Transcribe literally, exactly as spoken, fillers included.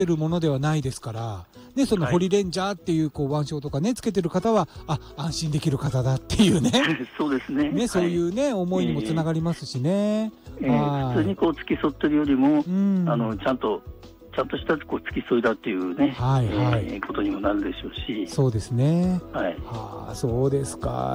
るものではないですから、ね、そのホリレンジャーっていうこう腕章とかねつけてる方はあ安心できる方だっていうねそうですね。 ね、そういうね、はい、思いにもつながりますしね。 えーえー、普通にこう付き添ってるよりも、うん、あのちゃんとちゃんとしたこう付き添いだっていうね、はいはい、えー、ことにもなるでしょうし。 そうですね。 はい。 はあ、そうですか。